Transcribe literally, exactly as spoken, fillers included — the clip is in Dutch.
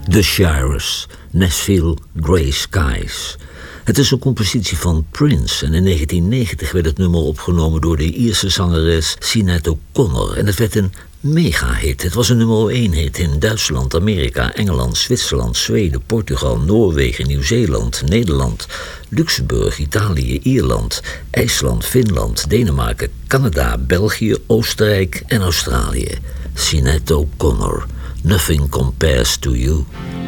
The Shires, Nashville, Grey Skies. Het is een compositie van Prince en in negentien negentig werd het nummer opgenomen door de Ierse zangeres Sinead O'Connor en het werd een mega-hit. Het was een nummer één hit in Duitsland, Amerika, Engeland, Zwitserland, Zweden, Portugal, Noorwegen, Nieuw-Zeeland, Nederland, Luxemburg, Italië, Ierland, IJsland, Finland, Denemarken, Canada, België, Oostenrijk en Australië. Sinead O'Connor, Nothing Compares to You.